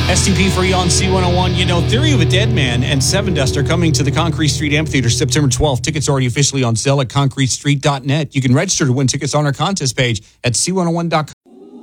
STP for you on C101. You know, Theory of a Dead Man and Seven Dust are coming to the Concrete Street Amphitheater September 12th. Tickets are already officially on sale at concretestreet.net. You can register to win tickets on our contest page at C101.com.